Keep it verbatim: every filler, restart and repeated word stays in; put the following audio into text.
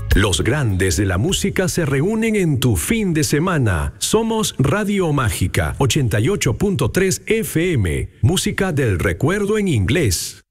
Los grandes de la música se reúnen en tu fin de semana. Somos Radio Mágica ochenta y ocho punto tres F M, música del recuerdo en inglés.